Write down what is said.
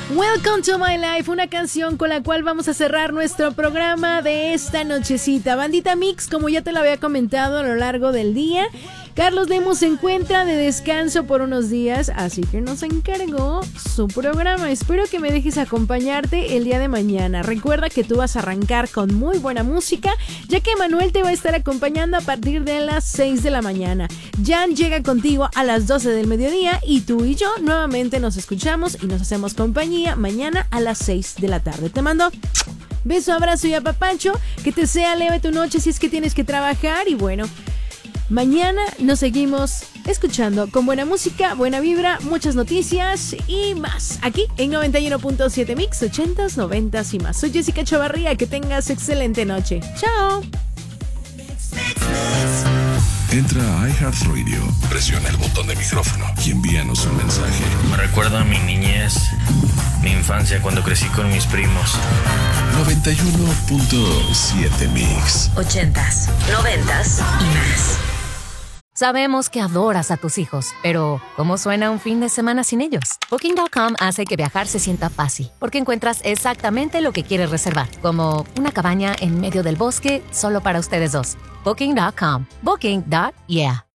Welcome to My Life, una canción con la cual vamos a cerrar nuestro programa de esta nochecita. Bandita Mix, como ya te lo había comentado a lo largo del día, Carlos Lemus se encuentra de descanso por unos días, así que nos encargó su programa. Espero que me dejes acompañarte el día de mañana. Recuerda que tú vas a arrancar con muy buena música, ya que Manuel te va a estar acompañando a partir de las 6 de la mañana. Jan llega contigo a las 12 del mediodía y tú y yo nuevamente nos escuchamos y nos hacemos compañía mañana a las 6 de la tarde. Te mando beso, abrazo y apapacho. Que te sea leve tu noche si es que tienes que trabajar. Y bueno, mañana nos seguimos escuchando con buena música, buena vibra, muchas noticias y más. Aquí en 91.7 Mix, 80s, 90s y más. Soy Jessica Chavarría, que tengas excelente noche. ¡Chao! Entra a iHeartRadio, presiona el botón de micrófono y envíanos un mensaje. Me recuerda a mi niñez, mi infancia cuando crecí con mis primos. 91.7 Mix. 80s, 90s y más. Sabemos que adoras a tus hijos, pero ¿cómo suena un fin de semana sin ellos? Booking.com hace que viajar se sienta fácil, porque encuentras exactamente lo que quieres reservar, como una cabaña en medio del bosque solo para ustedes dos. Booking.com. Booking.yeah.